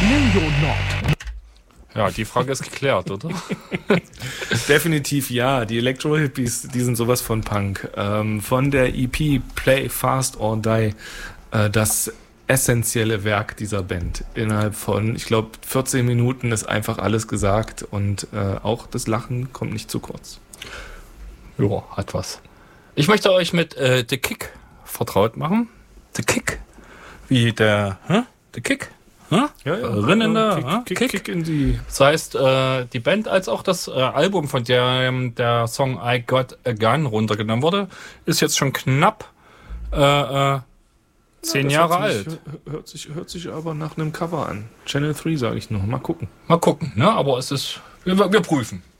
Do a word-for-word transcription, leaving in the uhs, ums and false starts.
No, you're not. Ja, die Frage ist geklärt, oder? Definitiv ja. Die Electro-Hippies, die sind sowas von Punk. Ähm, von der E P Play Fast or Die, äh, das essentielle Werk dieser Band. Innerhalb von, ich glaube, vierzehn Minuten ist einfach alles gesagt und äh, auch das Lachen kommt nicht zu kurz. Ja, hat was. Ich möchte euch mit äh, The Kick vertraut machen. The Kick. Wie der, hä? The Kick? Hä? Ja, ja. Rinnender, Kick, hä? Kick, Kick. Kick in die... Das heißt, äh, die Band als auch das äh, Album, von dem der Song I Got a Gun runtergenommen wurde, ist jetzt schon knapp äh, äh, zehn Ja, Jahre hört sich, alt. Hört sich, hört sich aber nach einem Cover an. Channel drei sage ich noch. Mal gucken. Mal gucken, ne? Aber es ist, wir, wir prüfen.